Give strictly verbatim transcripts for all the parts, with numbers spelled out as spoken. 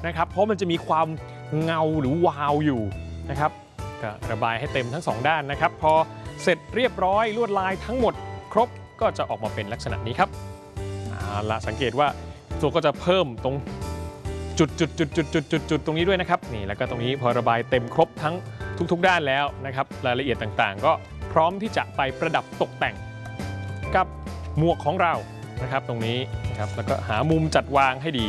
นะครับเพราะมันจะมีความเงาหรือวาวอยู่นะครับก็ระบายให้เต็มทั้งสองด้านนะครับพอเสร็จเรียบร้อยลวดลายทั้งหมดครบก็จะออกมาเป็นลักษณะนี้ครับเอาละสังเกตว่าตัวก็จะเพิ่มตรงจุดจุดจุดจุดจุดจุดจุดตรงนี้ด้วยนะครับนี่แล้วก็ตรงนี้พอระบายเต็มครบทั้งทุกๆด้านแล้วนะครับรายละเอียดต่างๆก็พร้อมที่จะไปประดับตกแต่งกับหมวกของเรานะครับตรงนี้นะครับแล้วก็หามุมจัดวางให้ดี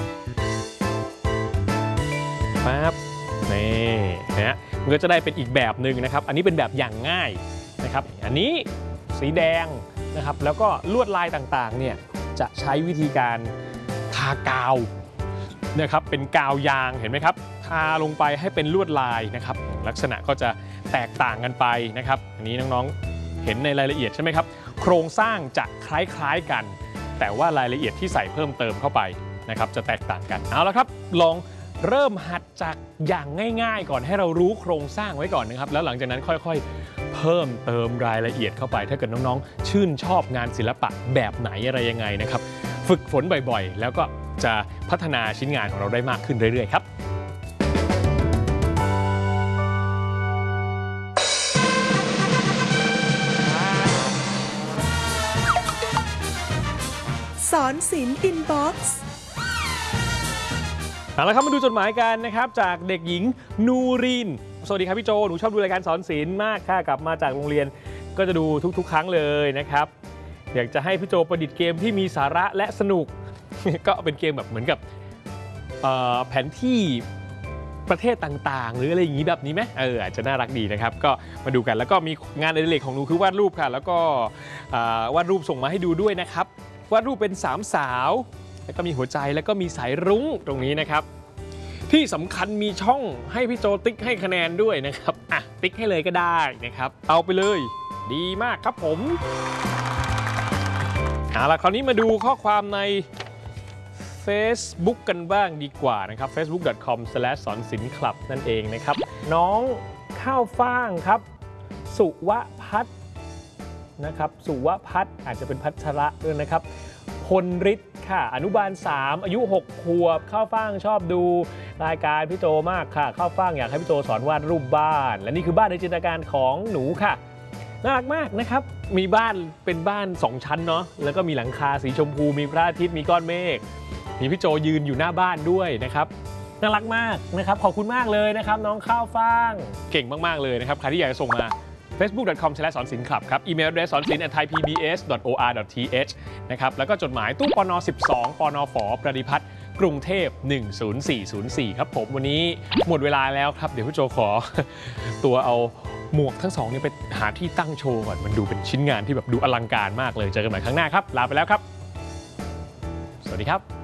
ปั๊บนี่นะมันก็จะได้เป็นอีกแบบหนึ่งนะครับอันนี้เป็นแบบอย่างง่ายนะครับอันนี้สีแดงนะครับแล้วก็ลวดลายต่างๆเนี่ยจะใช้วิธีการทากาวนะครับเป็นกาวยางเห็นไหมครับทาลงไปให้เป็นลวดลายนะครับลักษณะก็จะแตกต่างกันไปนะครับอันนี้น้องๆเห็นในรายละเอียดใช่ไหมครับโครงสร้างจะคล้ายๆกันแต่ว่ารายละเอียดที่ใส่เพิ่มเติมเข้าไปนะครับจะแตกต่างกันเอาละครับลองเริ่มหัดจากอย่างง่ายๆก่อนให้เรารู้โครงสร้างไว้ก่อนนะครับแล้วหลังจากนั้นค่อยๆเพิ่มเติมรายละเอียดเข้าไปถ้าเกิดน้องๆชื่นชอบงานศิลปะแบบไหนอะไรยังไงนะครับฝึกฝนบ่อยๆแล้วก็จะพัฒนาชิ้นงานของเราได้มากขึ้นเรื่อยๆครับสอนศิลป์อินบ็อกซ์เอาละครับมาดูจดหมายกันนะครับจากเด็กหญิงนูรีนสวัสดีครับพี่โจหนูชอบดูรายการสอนศิลป์มากค่ะกลับมาจากโรงเรียนก็จะดูทุกๆครั้งเลยนะครับอยากจะให้พี่โจประดิษฐ์เกมที่มีสาระและสนุก ก็เป็นเกมแบบเหมือนกับแผนที่ประเทศต่างๆหรืออะไรอย่างนี้แบบนี้ไหมเอออาจจะน่ารักดีนะครับก็มาดูกันแล้วก็มีงานอดิเรกของหนูคือวาดรูปค่ะแล้วก็วาดรูปส่งมาให้ดูด้วยนะครับวาดรูปเป็นสามสาวแล้วก็มีหัวใจแล้วก็มีสายรุ้งตรงนี้นะครับที่สำคัญมีช่องให้พี่โจติ๊กให้คะแนนด้วยนะครับอ่ะติ๊กให้เลยก็ได้นะครับเอาไปเลยดีมากครับผมเอาล่ะคราวนี้มาดูข้อความใน Facebook กันบ้างดีกว่านะครับ เฟซบุ๊ก ดอท คอม สแลช สอนศิลป์คลับนั่นเองนะครับน้องข้าวฟ่างครับสุวพัฒน์นะครับสุวพัฒน์อาจจะเป็นพัชระด้วยนะครับพลฤทธิ์ค่ะอนุบาลสามอายุหกขวบข้าวฟ่างชอบดูรายการพี่โจมากค่ะข้าวฟ่างอยากให้พี่โจสอนวาดรูปบ้านและนี่คือบ้านในจินตนาการของหนูค่ะน่ารักมากนะครับมีบ้านเป็นบ้านสองชั้นเนาะแล้วก็มีหลังคาสีชมพูมีพระอาทิตย์มีก้อนเมฆมีพี่โจยืนอยู่หน้าบ้านด้วยนะครับน่ารักมากนะครับขอบคุณมากเลยนะครับน้องข้าวฟ่างเก่งมากๆเลยนะครับใครที่อยากจะส่งมา เฟซบุ๊ก ดอท คอม สแลช สอนศิลป์คลับครับอีเมล adress สอนศิลป์ แอท ไทยพีบีเอส ดอท โอ อาร์ ดอท ที เอช นะครับแล้วก็จดหมายตู้ปนสิบสองปนฝประดิพัฒน์กรุงเทพหนึ่งศูนย์สี่ศูนย์สี่ครับผมวันนี้หมดเวลาแล้วครับเดี๋ยวพี่โจขอ ตัวเอาหมวกทั้งสองนี้ไปหาที่ตั้งโชว์ก่อนมันดูเป็นชิ้นงานที่แบบดูอลังการมากเลยเจอกันใหม่ครั้งหน้าครับลาไปแล้วครับสวัสดีครับ